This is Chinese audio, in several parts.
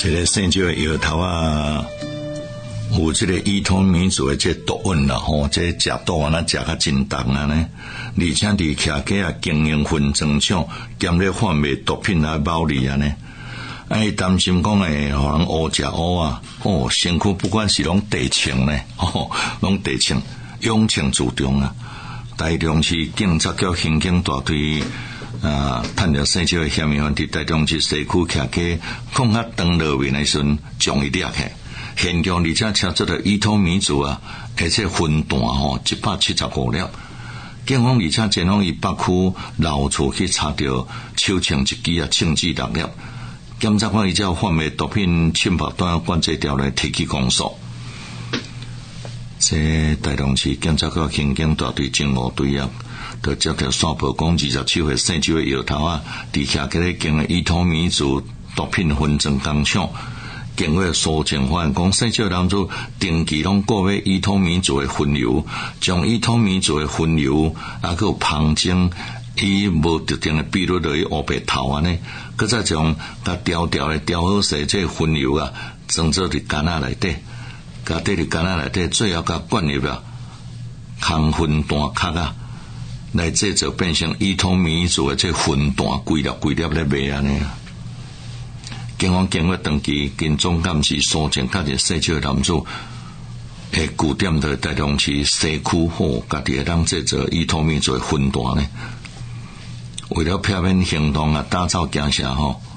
这个生酒的摇头啊，有这个伊通米族的这毒瘾啦吼，这食毒啊，那食较真重啊呢。而且伫徛街啊经营分装厂，兼咧贩卖毒品来牟利啊呢。担心讲会互人乌食乌啊，身躯不管是拢地青呢，拢地青，勇情自重啊。台中市警察局刑警大队探查生酒的嫌疑犯伫台中市西区徛街抗黑灯路面的时阵，将伊掠起。现场而且查出了伊通米族啊，而且分弹175粒。警方而且前往伊北区老厝去查到手枪1支啊，枪支6粒。检察官依照贩卖毒品侵犯档案管制条例提起公诉。这台中市检察局刑警大队警务队啊，就接到线报讲27岁姓周的摇头啊，伫徛街咧经营伊通米族毒品分装工厂。经过搜证发现，讲姓周男子定期拢购买伊通米族的混油，将伊通米族的混油还有旁精以无特定的比率落去乌白头安尼，佮再将甲调的调好势，这混油啊，装做伫干仔内底，甲缀伫干仔内底，最后甲灌入了空分弹壳啊，来制作变成伊通米族的这分弹规粒咧卖安尼。警方经过长期跟总监室搜证，确认姓周男子诶据点在台中市西区家己会当制作伊通米族的分弹呢。为了避免行动啊，打草惊蛇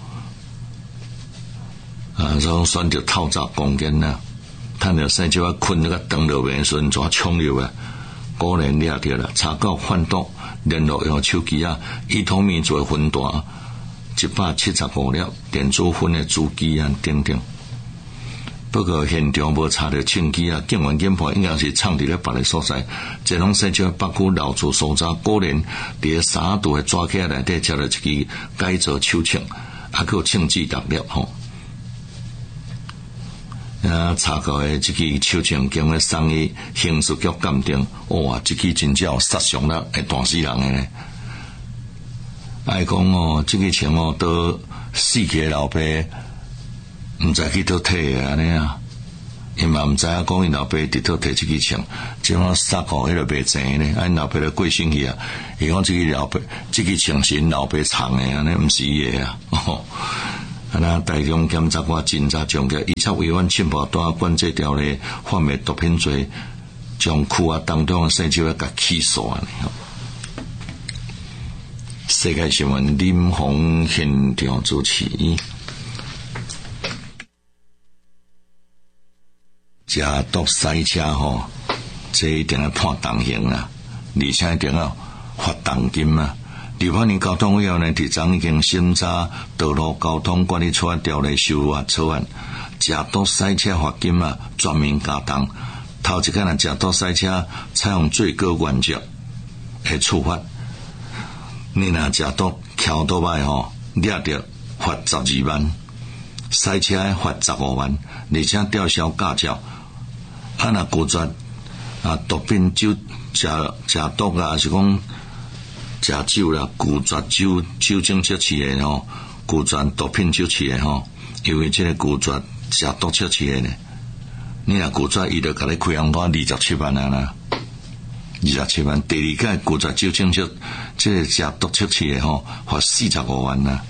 所选择透早攻坚啊，趁着姓周困那个灯路面时阵，就冲入啊，果然掠着了，查到贩毒联络用手机啊，伊通米族的分弹175粒，电子烟的主机啊等等。不过现场无查到枪支啊，警员检判应该是藏伫咧别个所在。这拢姓周北区老厝所在，果然伫3度的抓起内底接了一支改造手枪，还有枪支6粒吼。查到的这支手枪经过送去刑事局鉴定，哇，这支真正有杀伤力，会弹死人的呢。爱讲这个枪都死去老爸。唔知去倒摕安尼啊，伊嘛唔知影讲伊老爸伫倒摕这支枪，即种杀互迄个袂正呢。因老爸咧过身去啊，伊讲这支枪是因老爸藏的安尼，唔是伊的啊。那台中检察官侦查将个依照违反侵犯档案管制条例贩卖毒品罪，将区啊当中的姓周甲起诉安尼。世界新闻林鸿现场主持。食毒塞车这一定要判重刑啊，而且一定要罚重金啊。立法院交通委员会伫昨已经审查道路交通管理处条例修法草案，食毒塞车罚金啊全面加重。头一间食毒塞车采用最高原则的处罚，你若食毒翘倒摆掠着罚12万，塞车罚15万，而且吊销驾照。若拒绝毒品酒食毒啊，是讲食酒啦，拒绝酒精测试的拒绝毒品测试的因为这个拒绝食毒测试的呢，你若拒绝，伊就甲你开红单27万啊啦，27万。第二届拒绝酒精这个食毒测试的罚45万啊。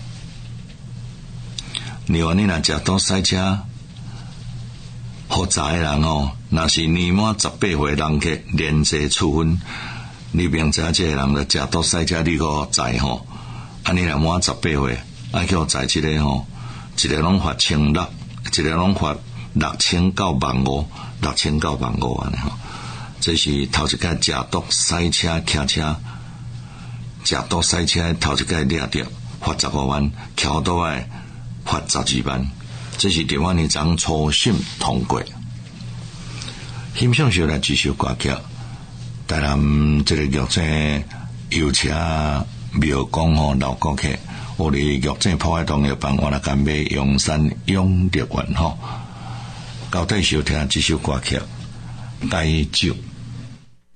另外，你若食毒塞车。复杂的人若是年满18岁人客连坐处分，你明知这个人就食毒塞车，你个载你若满18岁，爱去载这个一个拢罚1600，一个拢罚6000到15000安尼这是头一届食毒塞车骑车，食毒塞车头一届掠着罚15万，翘倒来罚12万。这是台湾的张初审通过。欣赏小来继续歌曲，台南这个玉井油车庙公老歌客，我哋玉井破坏同业办我来干买永山永乐园到底收听这首歌曲《大酒》。